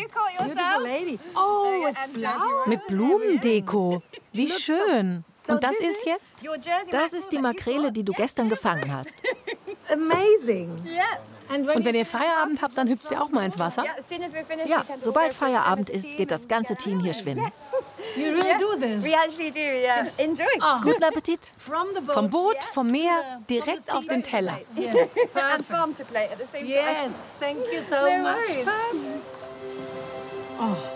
Oh, Mit Blumendeko. Wie schön. Und das ist jetzt? Das ist die Makrele, die du gestern gefangen hast. Amazing. Und wenn ihr Feierabend habt, dann hüpft ihr auch mal ins Wasser? Ja, sobald Feierabend ist, geht das ganze Team hier schwimmen. You really do this? We actually do, yeah. Enjoy. Guten Appetit. Vom Boot, vom Meer, direkt auf den Teller. Yes, And farm to plate at the same time. yes, thank you so much. Perfect. Oh.